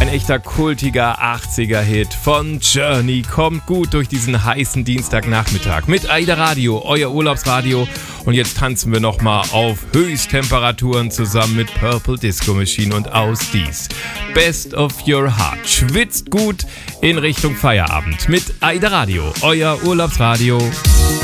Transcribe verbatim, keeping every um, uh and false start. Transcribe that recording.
echter kultiger achtziger-Hit von Journey kommt gut durch diesen heißen Dienstagnachmittag mit AIDA Radio, euer Urlaubsradio. Und jetzt tanzen wir nochmal auf Höchsttemperaturen zusammen mit Purple Disco Machine und Aus Dies. Best of Your Heart. Schwitzt gut in Richtung Feierabend mit AIDA Radio, euer Urlaubsradio.